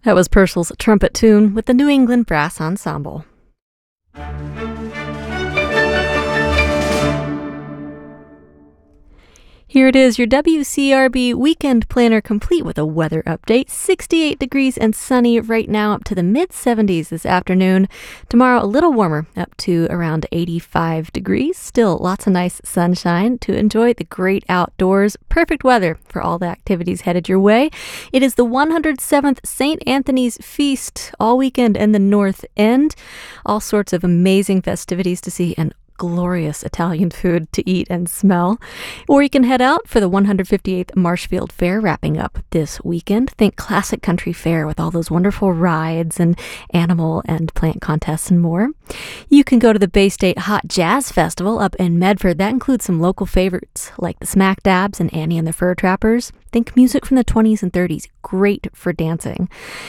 That was Purcell's Trumpet Tune with the New England Brass Ensemble. Here it is, your WCRB Weekend Planner complete with a weather update. 68 degrees and sunny right now, up to the mid-70s this afternoon. Tomorrow, a little warmer, up to around 85 degrees. Still lots of nice sunshine to enjoy the great outdoors. Perfect weather for all the activities headed your way. It is the 107th St. Anthony's Feast all weekend in the North End. All sorts of amazing festivities to see and glorious Italian food to eat and smell. Or you can head out for the 158th Marshfield Fair wrapping up this weekend. Think classic country fair with all those wonderful rides and animal and plant contests and more. You can go to the Bay State Hot Jazz Festival up in Medford. That includes some local favorites like the Smack Dabs and Annie and the Fur Trappers. Think music from the 20s and 30s. Great for dancing.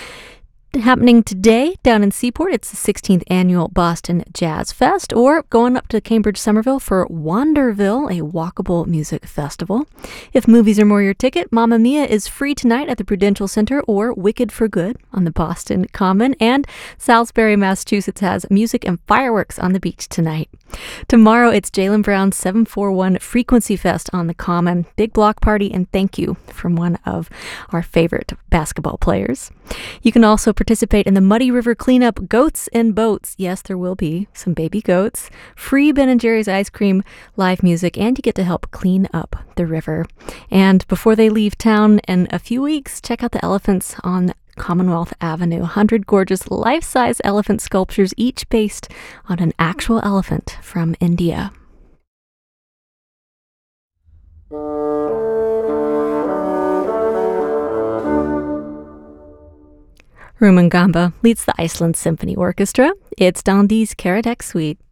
Happening today down in Seaport, it's the 16th annual Boston Jazz Fest, or going up to Cambridge Somerville for Wanderville, a walkable music festival. If movies are more your ticket, Mamma Mia is free tonight at the Prudential Center, or Wicked for Good on the Boston Common, and Salisbury, Massachusetts has music and fireworks on the beach tonight. Tomorrow, it's Jaylen Brown's 741 Frequency Fest on the Common. Big block party and thank you from one of our favorite basketball players. You can also participate in the Muddy River Cleanup Goats and Boats. Yes, there will be some baby goats. Free Ben & Jerry's ice cream, live music, and you get to help clean up the river. And before they leave town in a few weeks, check out the elephants on Commonwealth Avenue. 100 gorgeous life-size elephant sculptures, each based on an actual elephant from India. Rumen Gamba leads the Iceland Symphony Orchestra. It's Dandi's Karatek Suite.